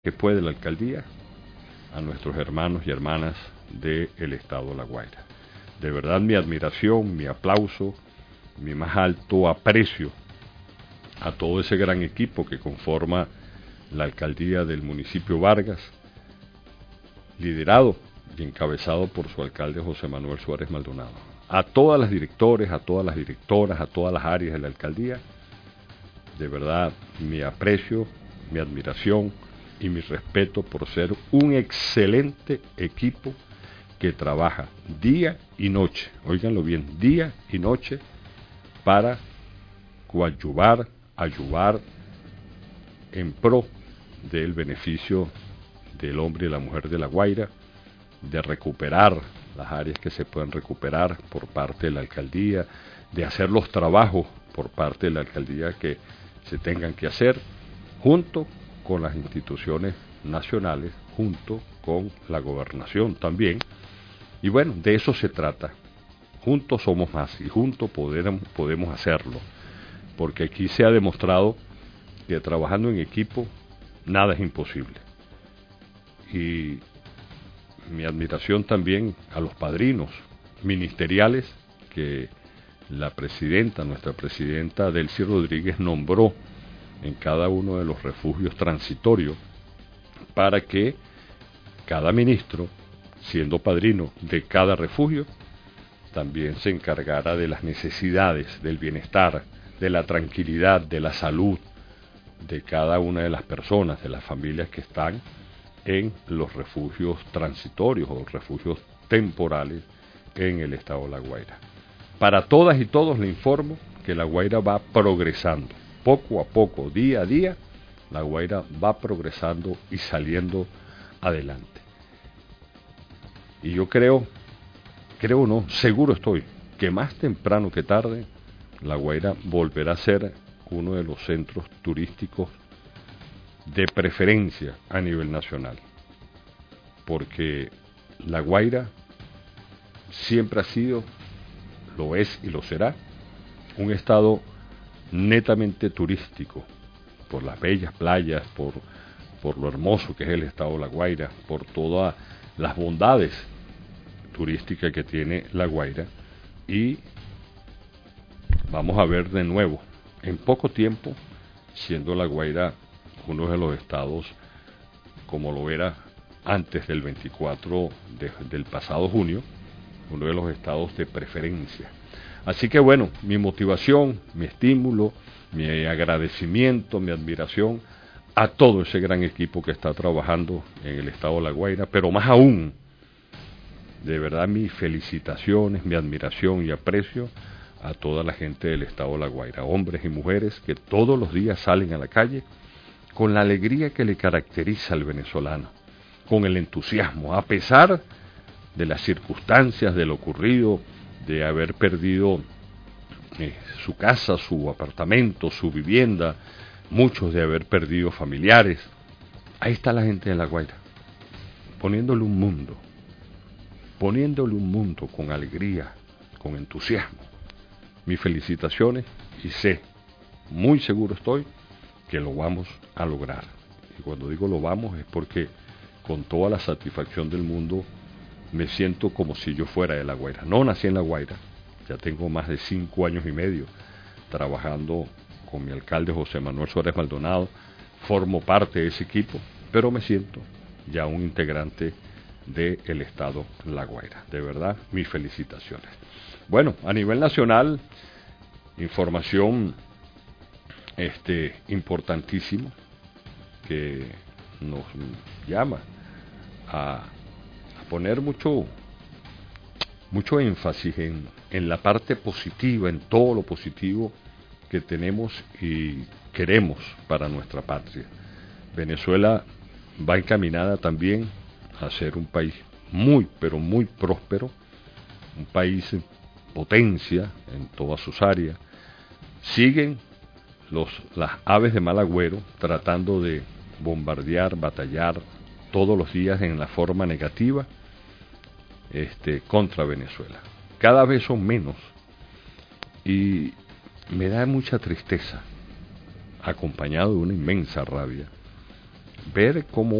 que puede la alcaldía a nuestros hermanos y hermanas del estado La Guaira. De verdad, mi admiración, mi aplauso, mi más alto aprecio a todo ese gran equipo que conforma la alcaldía del municipio Vargas, liderado y encabezado por su alcalde José Manuel Suárez Maldonado. A todas las directores, a todas las directoras, a todas las áreas de la alcaldía, de verdad, mi aprecio, mi admiración y mi respeto por ser un excelente equipo que trabaja día y noche, óiganlo bien, día y noche, para coadyuvar, ayudar en pro del beneficio del hombre y la mujer de La Guaira, de recuperar las áreas que se pueden recuperar por parte de la alcaldía, de hacer los trabajos por parte de la alcaldía que se tengan que hacer, junto con las instituciones nacionales, junto con la gobernación también. Y bueno, de eso se trata. Juntos somos más y juntos podemos hacerlo, porque aquí se ha demostrado que trabajando en equipo nada es imposible. Y mi admiración también a los padrinos ministeriales que la presidenta, nuestra presidenta Delcy Rodríguez, nombró en cada uno de los refugios transitorios para que cada ministro, siendo padrino de cada refugio, también se encargara de las necesidades, del bienestar, de la tranquilidad, de la salud de cada una de las personas, de las familias que están en los refugios transitorios o refugios temporales en el estado de La Guaira. Para todas y todos le informo que La Guaira va progresando, poco a poco, día a día, La Guaira va progresando y saliendo adelante. Y yo creo no, seguro estoy, que más temprano que tarde, La Guaira volverá a ser uno de los centros turísticos de preferencia a nivel nacional, porque La Guaira siempre ha sido, lo es y lo será, un estado netamente turístico, por las bellas playas, por lo hermoso que es el estado de La Guaira, por todas las bondades turísticas que tiene La Guaira, y vamos a ver de nuevo, en poco tiempo, siendo La Guaira uno de los estados, como lo era antes del 24 del pasado junio, uno de los estados de preferencia. Así que bueno, mi motivación, mi estímulo, mi agradecimiento, mi admiración a todo ese gran equipo que está trabajando en el estado de La Guaira, pero más aún, de verdad, mis felicitaciones, mi admiración y aprecio a toda la gente del estado de La Guaira, hombres y mujeres que todos los días salen a la calle con la alegría que le caracteriza al venezolano, con el entusiasmo, a pesar de las circunstancias, de lo ocurrido, de haber perdido su casa, su apartamento, su vivienda, muchos de haber perdido familiares. Ahí está la gente de La Guaira, poniéndole un mundo con alegría, con entusiasmo. Mis felicitaciones y sé, muy seguro estoy, que lo vamos a lograr. Y cuando digo lo vamos es porque con toda la satisfacción del mundo me siento como si yo fuera de La Guaira. No nací en La Guaira, ya tengo más de 5 años y medio trabajando con mi alcalde José Manuel Suárez Maldonado, formo parte de ese equipo, pero me siento ya un integrante del estado La Guaira. De verdad, mis felicitaciones. Bueno, a nivel nacional, información importantísimo que nos llama a poner mucho énfasis en la parte positiva, en todo lo positivo que tenemos y queremos para nuestra patria. Venezuela va encaminada también a ser un país muy, pero muy próspero, un país potencia en todas sus áreas. Siguen las aves de mal agüero tratando de bombardear, batallar todos los días en la forma negativa contra Venezuela. Cada vez son menos y me da mucha tristeza, acompañado de una inmensa rabia, ver cómo